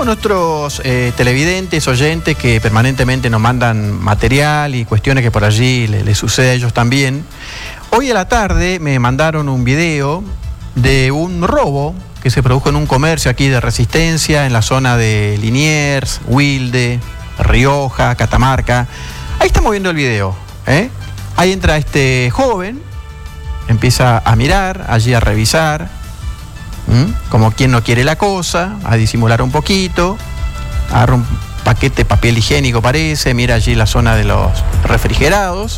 todos nuestros televidentes, oyentes que permanentemente nos mandan material y cuestiones que por allí les sucede a ellos también. Hoy a la tarde me mandaron un video de un robo que se produjo en un comercio aquí de Resistencia, en la zona de Liniers, Wilde, Rioja, Catamarca. Ahí estamos viendo el video, ¿eh? Ahí entra este joven, empieza a mirar, allí a revisar, como quien no quiere la cosa, a disimular un poquito, agarra un paquete de papel higiénico parece, mira allí la zona de los refrigerados.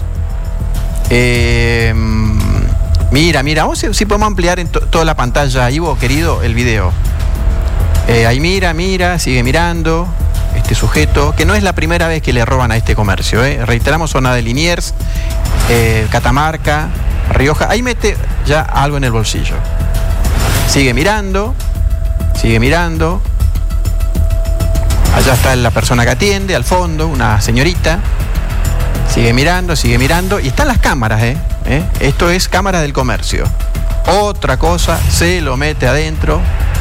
Mira, vamos a ver si podemos ampliar en toda la pantalla, Ivo, querido, el video. Ahí mira, sigue mirando este sujeto, que no es la primera vez que le roban a este comercio, reiteramos, zona de Liniers, Catamarca, Rioja. Ahí mete ya algo en el bolsillo. Sigue mirando. Allá está la persona que atiende, al fondo, una señorita. Sigue mirando, y están las cámaras, Esto es cámara del comercio. Otra cosa, se lo mete adentro.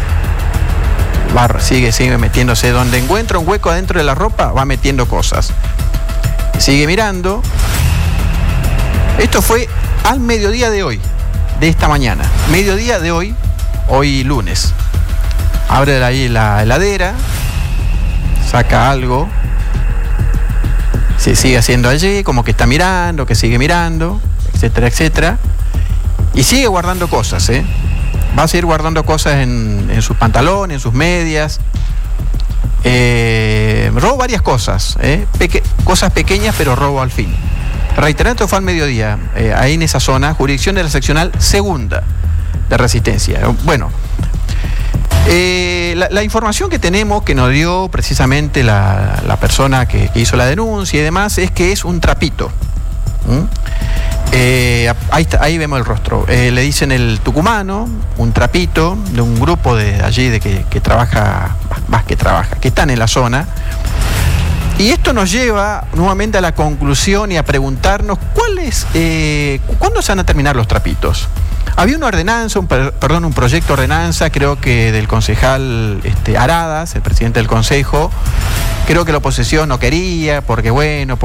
Sigue metiéndose. Donde encuentra un hueco adentro de la ropa, va metiendo cosas. Sigue mirando. Esto fue al mediodía de hoy, de esta mañana. Mediodía de hoy lunes. Abre ahí la heladera, saca algo. Se sigue haciendo allí, como que está mirando, que sigue mirando, etcétera. Y sigue guardando cosas, Va a seguir guardando cosas en sus pantalones, en sus medias. Robo varias cosas, cosas pequeñas, pero robo al fin. Reiterando, esto fue al mediodía, ahí en esa zona, jurisdicción de la seccional segunda de Resistencia. Bueno, la información que tenemos, que nos dio precisamente la persona que hizo la denuncia y demás, es que es un trapito. Ahí vemos el rostro. Le dicen el tucumano, un trapito de un grupo de allí que trabaja, que están en la zona. Y esto nos lleva nuevamente a la conclusión y a preguntarnos ¿cuándo se van a terminar los trapitos? Había una ordenanza, un proyecto de ordenanza, creo que del concejal Aradas, el presidente del consejo. Creo que la oposición no quería, porque bueno,